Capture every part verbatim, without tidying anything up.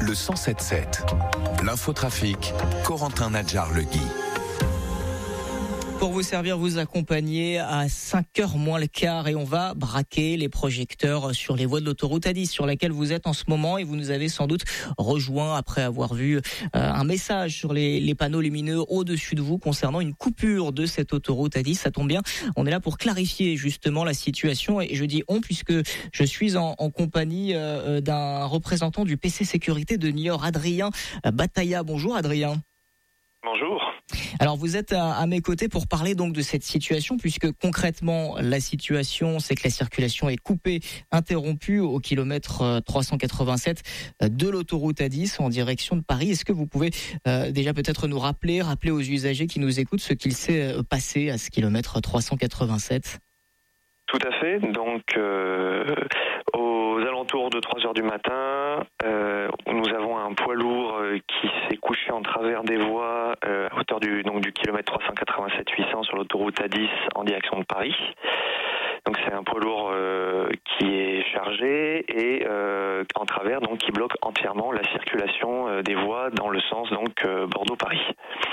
le cent sept sept. L'infotrafic, Corentin Nadjar-Legui. Pour vous servir, vous accompagner à cinq heures moins le quart et on va braquer les projecteurs sur les voies de l'autoroute A dix sur laquelle vous êtes en ce moment et vous nous avez sans doute rejoint après avoir vu euh, un message sur les, les panneaux lumineux au-dessus de vous concernant une coupure de cette autoroute A dix. Ça tombe bien, on est là pour clarifier justement la situation et je dis on puisque je suis en, en compagnie euh, d'un représentant du P C Sécurité de Niort, Adrien Batailla. Bonjour Adrien. Bonjour. Alors vous êtes à, à mes côtés pour parler donc de cette situation puisque concrètement la situation c'est que la circulation est coupée, interrompue au kilomètre trois cent quatre-vingt-sept de l'autoroute A dix en direction de Paris. Est-ce que vous pouvez euh, déjà peut-être nous rappeler, rappeler aux usagers qui nous écoutent ce qu'il s'est passé à ce kilomètre trois cent quatre-vingt-sept ? Tout à fait. Donc, euh, aux alentours de trois heures du matin, euh, nous avons un poids lourd euh, qui s'est couché en travers des voies euh, à hauteur du, donc, du kilomètre trois cent quatre-vingt-sept huit cents sur l'autoroute A dix en direction de Paris. Donc c'est un poids lourd euh, qui est chargé et euh, en travers, donc qui bloque entièrement la circulation euh, des voies dans le sens donc euh, Bordeaux-Paris.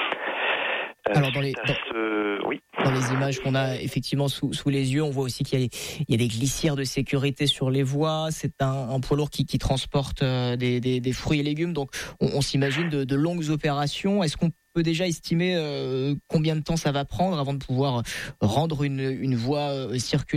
Alors dans les, dans, ce... oui. dans les images qu'on a effectivement sous, sous les yeux, on voit aussi qu'il y a, il y a des glissières de sécurité sur les voies. C'est un, un poids lourd qui, qui transporte des, des, des fruits et légumes. Donc on, on s'imagine de, de longues opérations. Est-ce qu'on peut déjà estimer euh, combien de temps ça va prendre avant de pouvoir rendre une, une voie euh, circulable ?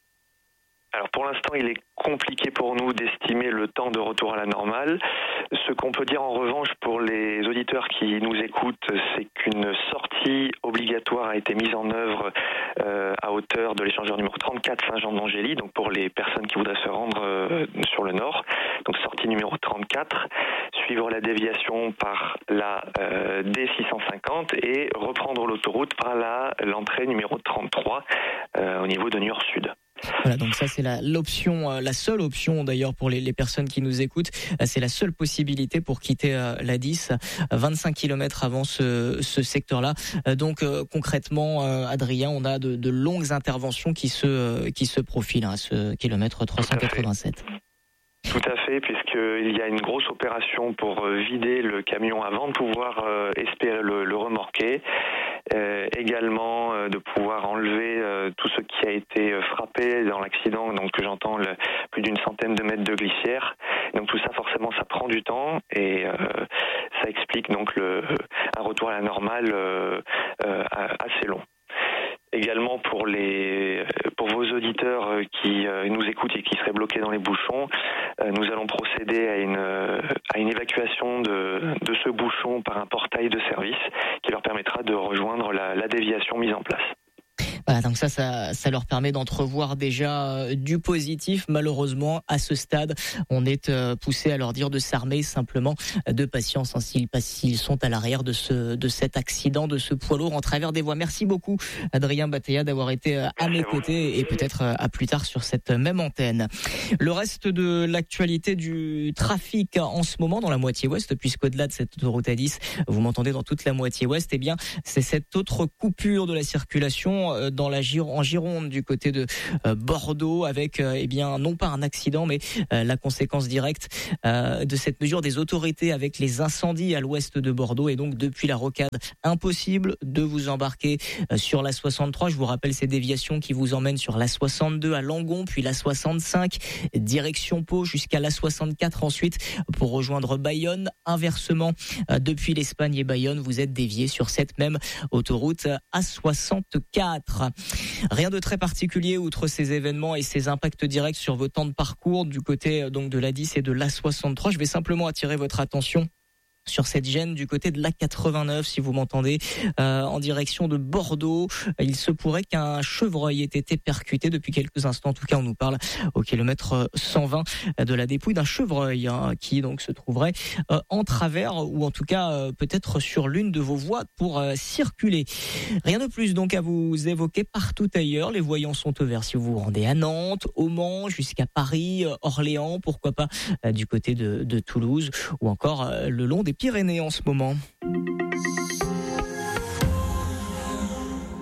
Alors pour l'instant, il est compliqué pour nous d'estimer le temps de retour à la normale. Ce qu'on peut dire en revanche pour les auditeurs qui nous écoutent, c'est qu'une sortie obligatoire a été mise en œuvre euh, à hauteur de l'échangeur numéro trente-quatre Saint-Jean-d'Angély, donc pour les personnes qui voudraient se rendre euh, sur le nord. Donc sortie numéro trente-quatre, suivre la déviation par la euh, D six cent cinquante et reprendre l'autoroute par la l'entrée numéro trente-trois euh, au niveau de Niort Sud. Voilà, donc ça c'est la, l'option, euh, la seule option d'ailleurs pour les, les personnes qui nous écoutent. Euh, c'est la seule possibilité pour quitter euh, l'A dix, euh, vingt-cinq kilomètres avant ce, ce secteur-là. Euh, donc euh, concrètement, euh, Adrien, on a de, de longues interventions qui se, euh, qui se profilent hein, à ce kilomètre trois cent quatre-vingt-sept. Tout à fait, puisqu'il y a une grosse opération pour vider le camion avant de pouvoir euh, espérer le, le remorquer. Euh, également euh, de pouvoir enlever euh, tout ce qui a été frappé dans l'accident, donc que j'entends le, plus d'une centaine de mètres de glissière. Donc tout ça forcément ça prend du temps et euh, ça explique donc le, un retour à la normale euh, euh, assez long. Également pour les pour vos auditeurs qui nous écoutent et qui seraient bloqués dans les bouchons, nous allons procéder à une à une évacuation de de ce bouchon par un portail de service qui leur permettra de rejoindre la, la déviation mise en place. Voilà, donc ça, ça, ça leur permet d'entrevoir déjà du positif. Malheureusement, à ce stade, on est poussé à leur dire de s'armer simplement de patience hein, s'ils, s'ils sont à l'arrière de ce, de cet accident, de ce poids lourd en travers des voies. Merci beaucoup, Adrien Batailla, d'avoir été à mes côtés et peut-être à plus tard sur cette même antenne. Le reste de l'actualité du trafic en ce moment dans la moitié ouest, puisqu'au-delà de cette autoroute A dix, vous m'entendez dans toute la moitié ouest, eh bien, c'est cette autre coupure de la circulation dans la Gir- en Gironde du côté de euh, Bordeaux avec euh, eh bien non pas un accident mais euh, la conséquence directe euh, de cette mesure des autorités avec les incendies à l'ouest de Bordeaux et donc depuis la rocade impossible de vous embarquer euh, sur la soixante-trois. Je vous rappelle ces déviations qui vous emmènent sur la soixante-deux à Langon puis la soixante-cinq direction Pau jusqu'à la soixante-quatre ensuite pour rejoindre Bayonne. Inversement euh, depuis l'Espagne et Bayonne vous êtes dévié sur cette même autoroute A soixante-quatre. Rien de très particulier outre ces événements et ces impacts directs sur vos temps de parcours du côté donc de l'A dix et de l'A soixante-trois. Je vais simplement attirer votre attention sur cette gêne du côté de l'A quatre-vingt-neuf, si vous m'entendez, euh, en direction de Bordeaux. Il se pourrait qu'un chevreuil ait été percuté depuis quelques instants. En tout cas, on nous parle au kilomètre cent vingt de la dépouille d'un chevreuil hein, qui donc se trouverait euh, en travers ou en tout cas euh, peut-être sur l'une de vos voies pour euh, circuler. Rien de plus donc à vous évoquer partout ailleurs. Les voyants sont ouverts si vous vous rendez à Nantes, au Mans, jusqu'à Paris, Orléans, pourquoi pas euh, du côté de, de Toulouse ou encore euh, le long des Pyrénées en ce moment.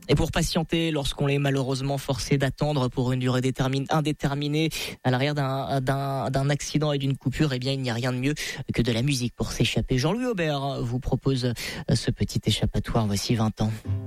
Et pour patienter lorsqu'on est malheureusement forcé d'attendre pour une durée déterminée, indéterminée à l'arrière d'un, d'un, d'un accident et d'une coupure, eh bien il n'y a rien de mieux que de la musique pour s'échapper. Jean-Louis Aubert vous propose ce petit échappatoire. Voici vingt ans.